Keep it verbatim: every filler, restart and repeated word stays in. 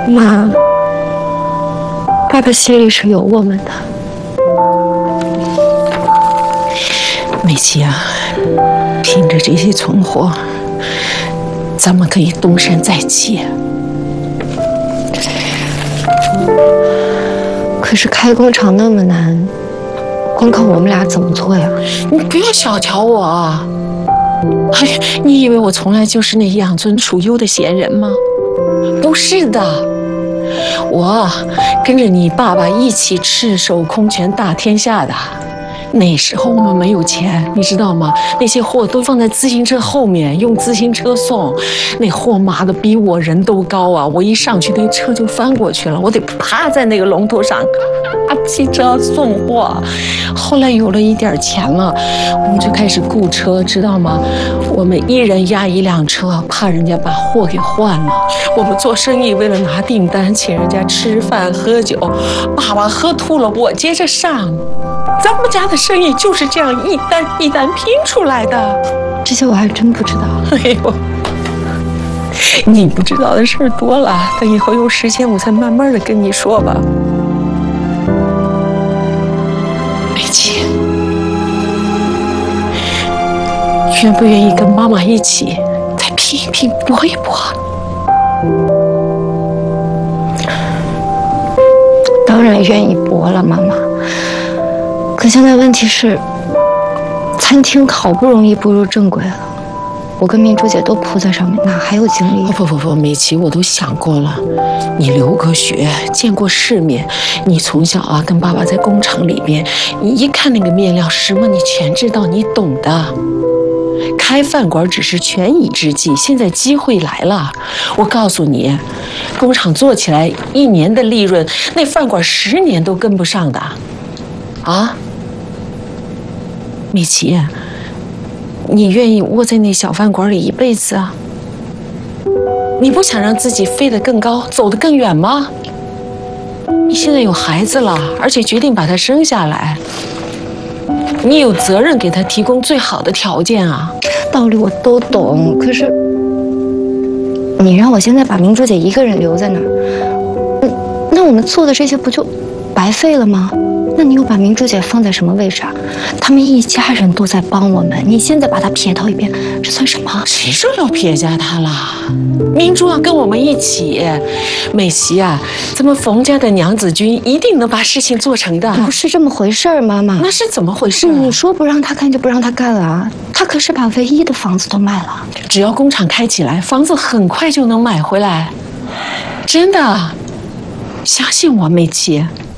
妈，爸爸心里是有我们的。 美琪啊，凭着这些存货，咱们可以东山再起。 可是开工厂那么难，光靠我们俩怎么做呀？ 你不要小瞧我啊！哎，你以为我从来就是那养尊处优的闲人吗？不是的，我跟着你爸爸一起赤手空拳打天下的。那时候我们没有钱，你知道吗？那些货都放在自行车后面，用自行车送。那货妈的比我人都高啊！我一上去，那车就翻过去了，我得趴在那个龙头上，啊，汽车送货。后来有了一点钱了，我们就开始雇车，知道吗？我们一人押一辆车，怕人家把货给换了。我们做生意为了拿订单，请人家吃饭喝酒，爸爸喝吐了，我接着上。咱们家的生意就是这样一单一单拼出来的。 这些我还真不知道。 哎呦，你不知道的事儿多了，等以后有时间我再慢慢的跟你说吧。美琪，愿不愿意跟妈妈一起再拼一拼搏一搏？ 当然愿意搏了，妈妈。可现在问题是，餐厅好不容易步入正轨了，我跟明珠姐都扑在上面，哪还有精力？ 不不不，美琪，我都想过了，你留过学，见过世面，你从小啊跟爸爸在工厂里边，你一看那个面料什么，你全知道，你懂的。开饭馆只是权宜之计，现在机会来了。我告诉你，工厂做起来一年的利润，那饭馆十年都跟不上的。啊，美琪，你愿意窝在那小饭馆里一辈子啊？你不想让自己飞得更高，走得更远吗？你现在有孩子了，而且决定把他生下来，你有责任给他提供最好的条件啊。 道理我都懂，可是你让我现在把明珠姐一个人留在那儿，那我们做的这些不就白费了吗？那你又把明珠姐放在什么位置啊？他们一家人都在帮我们，你现在把她撇到一边，这算什么？ 谁说要撇下她了？明珠要跟我们一起。美琪啊，咱们冯家的娘子军一定能把事情做成的。 不是这么回事儿，妈妈。 那是怎么回事啊？ 你说不让她干就不让她干啊？她可是把唯一的房子都卖了。 只要工厂开起来，房子很快就能买回来。真的，相信我，美琪。